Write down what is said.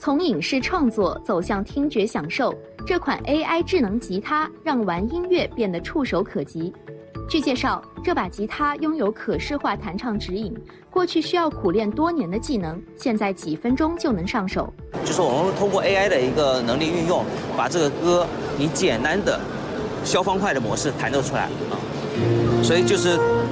从影视创作走向听觉享受，这款 AI 智能吉他让玩音乐变得触手可及。据介绍，这把吉他拥有可视化弹唱指引，过去需要苦练多年的技能，现在几分钟就能上手。 就是我们通过 AI 的一个能力运用，把这个歌以简单的消方块的模式弹奏出来啊，所以就是